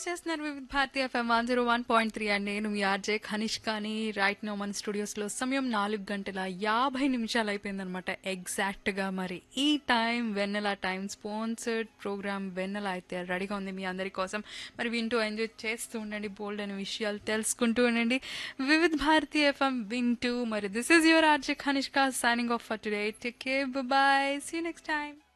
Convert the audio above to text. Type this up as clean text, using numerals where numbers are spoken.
చేస్తున్నారు వివిధ Bharati FM 101.3 and నేను మీ ఆర్జే ఖనిష్కాని. రైట్ నో మన స్టూడియోస్లో సమయం 4:50 అయిపోయిందనమాట ఎగ్జాక్ట్గా. మరి ఈ టైం వెన్నెల టైం స్పాన్సర్డ్ ప్రోగ్రామ్ వెన్నెల అయితే రెడీగా ఉంది మీ అందరి కోసం. మరి వింటూ ఎంజాయ్ చేస్తూ ఉండండి, బోల్డ్ అనే విషయాలు తెలుసుకుంటూ ఉండండి. వివిధ భారతి ఎఫ్ఎం వింటూ మరి this is your RJ Kanishka signing off for today. Take care, by, see you next time.